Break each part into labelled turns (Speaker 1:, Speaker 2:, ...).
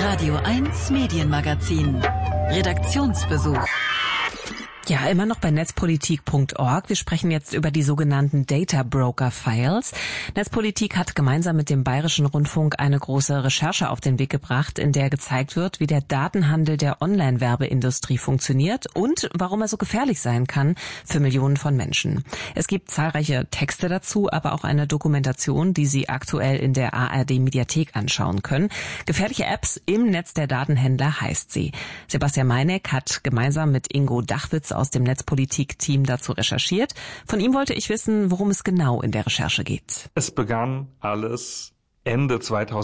Speaker 1: Radio 1 Medienmagazin. Redaktionsbesuch.
Speaker 2: Ja, immer noch bei netzpolitik.org. Wir sprechen jetzt über die sogenannten Data Broker Files. Netzpolitik hat gemeinsam mit dem Bayerischen Rundfunk eine große Recherche auf den Weg gebracht, in der gezeigt wird, wie der Datenhandel der Online-Werbeindustrie funktioniert und warum er so gefährlich sein kann für Millionen von Menschen. Es gibt zahlreiche Texte dazu, aber auch eine Dokumentation, die Sie aktuell in der ARD-Mediathek anschauen können. Gefährliche Apps im Netz der Datenhändler heißt sie. Sebastian Meineck hat gemeinsam mit Ingo Dachwitz aus dem Netzpolitik-Team dazu recherchiert. Von ihm wollte ich wissen, worum es genau in der Recherche geht.
Speaker 3: Es begann alles Ende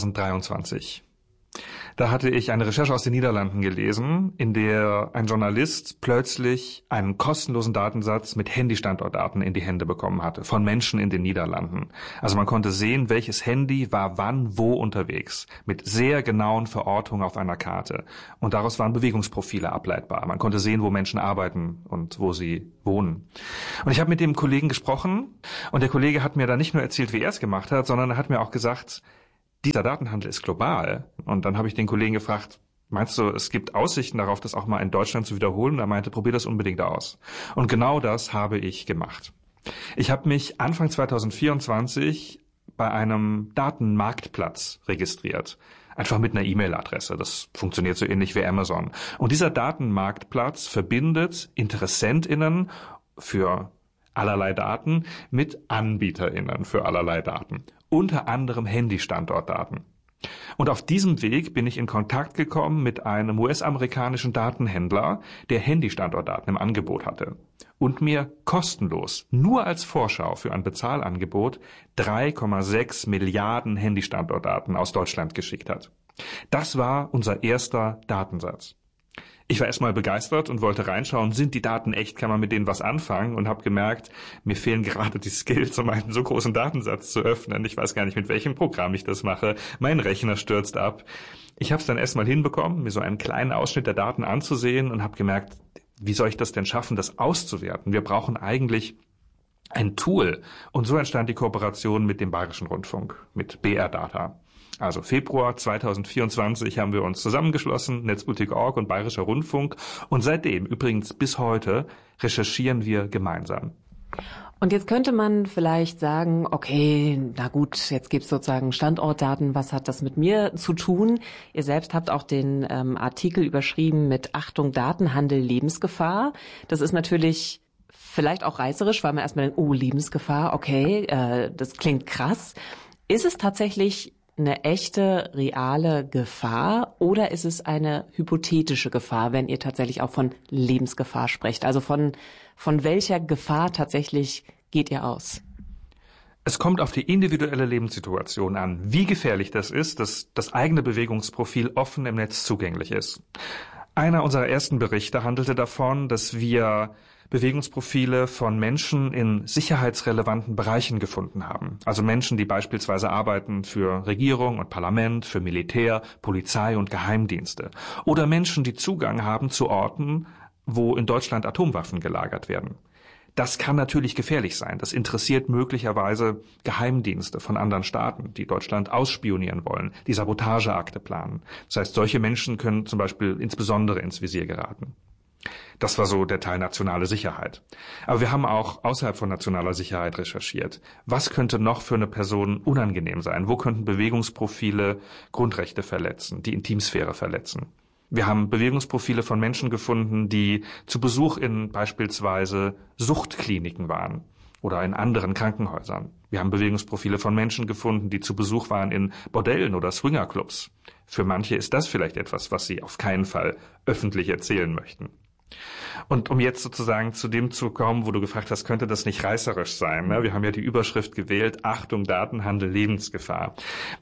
Speaker 3: 2023. Da hatte ich eine Recherche aus den Niederlanden gelesen, in der ein Journalist plötzlich einen kostenlosen Datensatz mit Handy-Standortdaten in die Hände bekommen hatte, von Menschen in den Niederlanden. Also man konnte sehen, welches Handy war wann wo unterwegs, mit sehr genauen Verortungen auf einer Karte. Und daraus waren Bewegungsprofile ableitbar. Man konnte sehen, wo Menschen arbeiten und wo sie wohnen. Und ich habe mit dem Kollegen gesprochen und der Kollege hat mir da nicht nur erzählt, wie er es gemacht hat, sondern er hat mir auch gesagt, dieser Datenhandel ist global. Und dann habe ich den Kollegen gefragt, meinst du, es gibt Aussichten darauf, das auch mal in Deutschland zu wiederholen? Und er meinte, probier das unbedingt aus. Und genau das habe ich gemacht. Ich habe mich Anfang 2024 bei einem Datenmarktplatz registriert. Einfach mit einer E-Mail-Adresse. Das funktioniert so ähnlich wie Amazon. Und dieser Datenmarktplatz verbindet InteressentInnen für allerlei Daten mit AnbieterInnen für allerlei Daten. Unter anderem Handy-Standortdaten. Und auf diesem Weg bin ich in Kontakt gekommen mit einem US-amerikanischen Datenhändler, der Handy-Standortdaten im Angebot hatte und mir kostenlos, nur als Vorschau für ein Bezahlangebot, 3,6 Milliarden Handy-Standortdaten aus Deutschland geschickt hat. Das war unser erster Datensatz. Ich war erstmal begeistert und wollte reinschauen, sind die Daten echt, kann man mit denen was anfangen, und habe gemerkt, mir fehlen gerade die Skills, um einen so großen Datensatz zu öffnen. Ich weiß gar nicht, mit welchem Programm ich das mache. Mein Rechner stürzt ab. Ich habe es dann erstmal hinbekommen, mir so einen kleinen Ausschnitt der Daten anzusehen und habe gemerkt, wie soll ich das denn schaffen, das auszuwerten? Wir brauchen eigentlich ein Tool. Und so entstand die Kooperation mit dem Bayerischen Rundfunk, mit BR Data. Also Februar 2024 haben wir uns zusammengeschlossen, Netzpolitik.org und Bayerischer Rundfunk. Und seitdem, übrigens bis heute, recherchieren wir gemeinsam.
Speaker 2: Und jetzt könnte man vielleicht sagen, okay, na gut, jetzt gibt's sozusagen Standortdaten, was hat das mit mir zu tun? Ihr selbst habt auch den Artikel überschrieben mit Achtung, Datenhandel, Lebensgefahr. Das ist natürlich vielleicht auch reißerisch, weil man erstmal denkt, oh, Lebensgefahr, okay, das klingt krass. Ist es tatsächlich eine echte, reale Gefahr oder ist es eine hypothetische Gefahr, wenn ihr tatsächlich auch von Lebensgefahr sprecht? Also von welcher Gefahr tatsächlich geht ihr aus?
Speaker 3: Es kommt auf die individuelle Lebenssituation an, wie gefährlich das ist, dass das eigene Bewegungsprofil offen im Netz zugänglich ist. Einer unserer ersten Berichte handelte davon, dass wir Bewegungsprofile von Menschen in sicherheitsrelevanten Bereichen gefunden haben. Also Menschen, die beispielsweise arbeiten für Regierung und Parlament, für Militär, Polizei und Geheimdienste. Oder Menschen, die Zugang haben zu Orten, wo in Deutschland Atomwaffen gelagert werden. Das kann natürlich gefährlich sein. Das interessiert möglicherweise Geheimdienste von anderen Staaten, die Deutschland ausspionieren wollen, die Sabotageakte planen. Das heißt, solche Menschen können zum Beispiel insbesondere ins Visier geraten. Das war so der Teil nationale Sicherheit. Aber wir haben auch außerhalb von nationaler Sicherheit recherchiert. Was könnte noch für eine Person unangenehm sein? Wo könnten Bewegungsprofile Grundrechte verletzen, die Intimsphäre verletzen? Wir haben Bewegungsprofile von Menschen gefunden, die zu Besuch in beispielsweise Suchtkliniken waren oder in anderen Krankenhäusern. Wir haben Bewegungsprofile von Menschen gefunden, die zu Besuch waren in Bordellen oder Swingerclubs. Für manche ist das vielleicht etwas, was sie auf keinen Fall öffentlich erzählen möchten. Und um jetzt sozusagen zu dem zu kommen, wo du gefragt hast, könnte das nicht reißerisch sein? Ne? Wir haben ja die Überschrift gewählt, Achtung, Datenhandel, Lebensgefahr.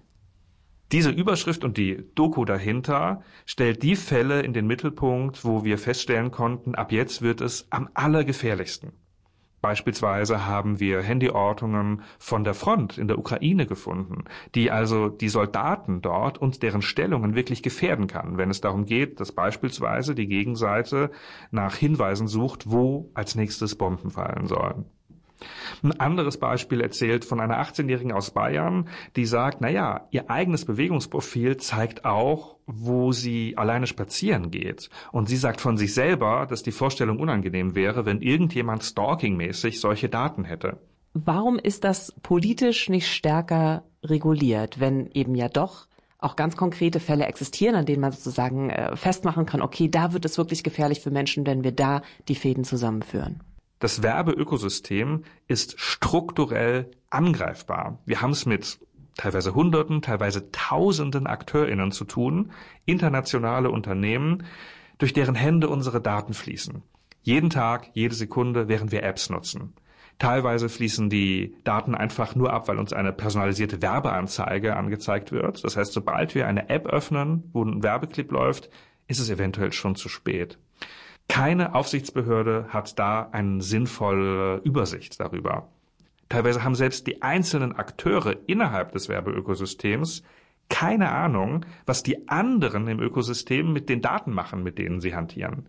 Speaker 3: Diese Überschrift und die Doku dahinter stellt die Fälle in den Mittelpunkt, wo wir feststellen konnten, ab jetzt wird es am allergefährlichsten. Beispielsweise haben wir Handyortungen von der Front in der Ukraine gefunden, die also die Soldaten dort und deren Stellungen wirklich gefährden kann, wenn es darum geht, dass beispielsweise die Gegenseite nach Hinweisen sucht, wo als nächstes Bomben fallen sollen. Ein anderes Beispiel erzählt von einer 18-Jährigen aus Bayern, die sagt, naja, ihr eigenes Bewegungsprofil zeigt auch, wo sie alleine spazieren geht. Und sie sagt von sich selber, dass die Vorstellung unangenehm wäre, wenn irgendjemand stalkingmäßig solche Daten hätte.
Speaker 2: Warum ist das politisch nicht stärker reguliert, wenn eben ja doch auch ganz konkrete Fälle existieren, an denen man sozusagen festmachen kann, okay, da wird es wirklich gefährlich für Menschen, wenn wir da die Fäden zusammenführen?
Speaker 3: Das Werbeökosystem ist strukturell angreifbar. Wir haben es mit teilweise Hunderten, teilweise Tausenden AkteurInnen zu tun, internationale Unternehmen, durch deren Hände unsere Daten fließen. Jeden Tag, jede Sekunde, während wir Apps nutzen. Teilweise fließen die Daten einfach nur ab, weil uns eine personalisierte Werbeanzeige angezeigt wird. Das heißt, sobald wir eine App öffnen, wo ein Werbeclip läuft, ist es eventuell schon zu spät. Keine Aufsichtsbehörde hat da eine sinnvolle Übersicht darüber. Teilweise haben selbst die einzelnen Akteure innerhalb des Werbeökosystems keine Ahnung, was die anderen im Ökosystem mit den Daten machen, mit denen sie hantieren.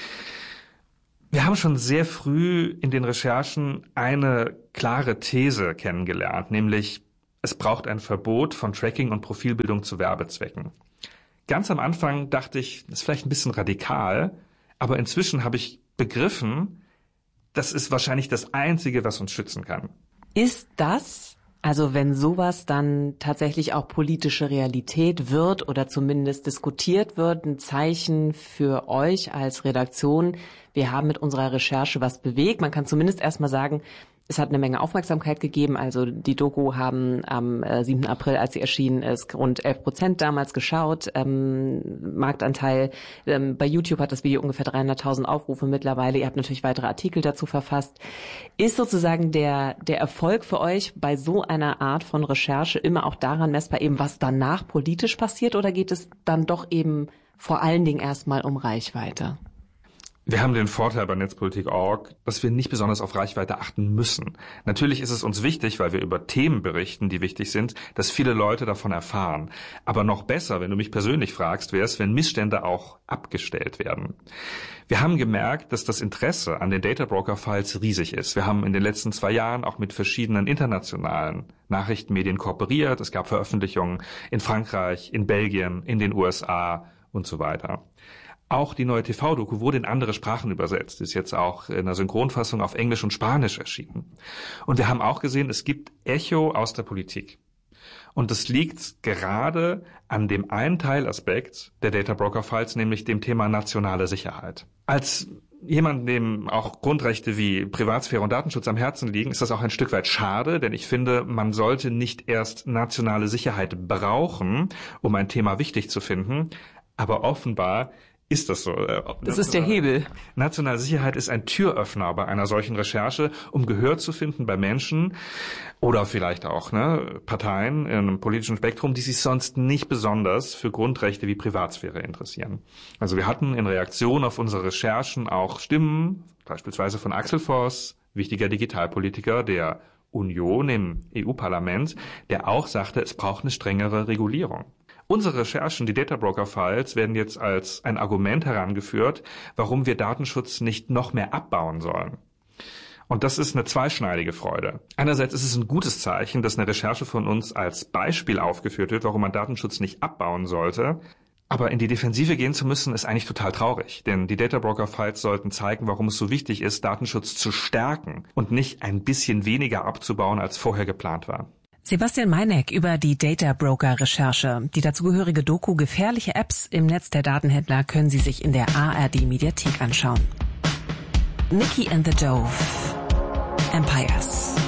Speaker 3: Wir haben schon sehr früh in den Recherchen eine klare These kennengelernt, nämlich es braucht ein Verbot von Tracking und Profilbildung zu Werbezwecken. Ganz am Anfang dachte ich, das ist vielleicht ein bisschen radikal, aber inzwischen habe ich begriffen, das ist wahrscheinlich das Einzige, was uns schützen kann.
Speaker 2: Ist das, also wenn sowas dann tatsächlich auch politische Realität wird oder zumindest diskutiert wird, ein Zeichen für euch als Redaktion, wir haben mit unserer Recherche was bewegt? Man kann zumindest erstmal sagen, es hat eine Menge Aufmerksamkeit gegeben. Also die Doku haben am 7. April, als sie erschienen ist, rund 11% damals geschaut. Marktanteil bei YouTube hat das Video ungefähr 300.000 Aufrufe mittlerweile. Ihr habt natürlich weitere Artikel dazu verfasst. Ist sozusagen der Erfolg für euch bei so einer Art von Recherche immer auch daran messbar, eben was danach politisch passiert, oder geht es dann doch eben vor allen Dingen erstmal um Reichweite?
Speaker 3: Wir haben den Vorteil bei Netzpolitik.org, dass wir nicht besonders auf Reichweite achten müssen. Natürlich ist es uns wichtig, weil wir über Themen berichten, die wichtig sind, dass viele Leute davon erfahren. Aber noch besser, wenn du mich persönlich fragst, wäre es, wenn Missstände auch abgestellt werden. Wir haben gemerkt, dass das Interesse an den Data Broker Files riesig ist. Wir haben in den letzten 2 Jahren auch mit verschiedenen internationalen Nachrichtenmedien kooperiert. Es gab Veröffentlichungen in Frankreich, in Belgien, in den USA und so weiter. Auch die neue TV-Doku wurde in andere Sprachen übersetzt, ist jetzt auch in der Synchronfassung auf Englisch und Spanisch erschienen. Und wir haben auch gesehen, es gibt Echo aus der Politik. Und das liegt gerade an dem einen Teilaspekt der Data Broker Files, nämlich dem Thema nationale Sicherheit. Als jemand, dem auch Grundrechte wie Privatsphäre und Datenschutz am Herzen liegen, ist das auch ein Stück weit schade, denn ich finde, man sollte nicht erst nationale Sicherheit brauchen, um ein Thema wichtig zu finden, aber offenbar ist das so.
Speaker 2: Das ist der Hebel.
Speaker 3: Nationale Sicherheit ist ein Türöffner bei einer solchen Recherche, um Gehör zu finden bei Menschen oder vielleicht auch Parteien in einem politischen Spektrum, die sich sonst nicht besonders für Grundrechte wie Privatsphäre interessieren. Also wir hatten in Reaktion auf unsere Recherchen auch Stimmen, beispielsweise von Axel Voss, wichtiger Digitalpolitiker der Union im EU-Parlament, der auch sagte, es braucht eine strengere Regulierung. Unsere Recherchen, die Data Broker Files, werden jetzt als ein Argument herangeführt, warum wir Datenschutz nicht noch mehr abbauen sollen. Und das ist eine zweischneidige Freude. Einerseits ist es ein gutes Zeichen, dass eine Recherche von uns als Beispiel aufgeführt wird, warum man Datenschutz nicht abbauen sollte. Aber in die Defensive gehen zu müssen, ist eigentlich total traurig. Denn die Data Broker Files sollten zeigen, warum es so wichtig ist, Datenschutz zu stärken und nicht ein bisschen weniger abzubauen, als vorher geplant war.
Speaker 2: Sebastian Meineck über die Data Broker Recherche. Die dazugehörige Doku Gefährliche Apps im Netz der Datenhändler können Sie sich in der ARD Mediathek anschauen. Nikki and the Dove. Empires.